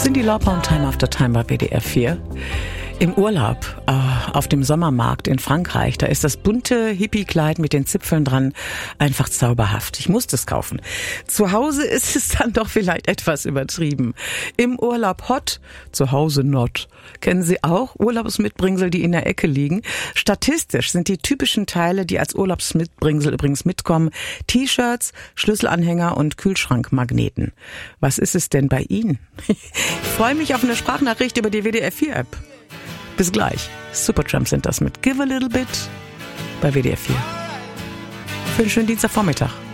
Cyndi Lauper und Time After Time bei WDR 4. Im Urlaub auf dem Sommermarkt in Frankreich, da ist das bunte Hippie-Kleid mit den Zipfeln dran einfach zauberhaft. Ich musste es kaufen. Zu Hause ist es dann doch vielleicht etwas übertrieben. Im Urlaub hot, zu Hause not. Kennen Sie auch Urlaubsmitbringsel, die in der Ecke liegen? Statistisch sind die typischen Teile, die als Urlaubsmitbringsel übrigens mitkommen, T-Shirts, Schlüsselanhänger und Kühlschrankmagneten. Was ist es denn bei Ihnen? Ich freue mich auf eine Sprachnachricht über die WDR 4-App. Bis gleich. Supertramp sind das mit Give a Little Bit bei WDR 4. Für einen schönen Dienstagvormittag.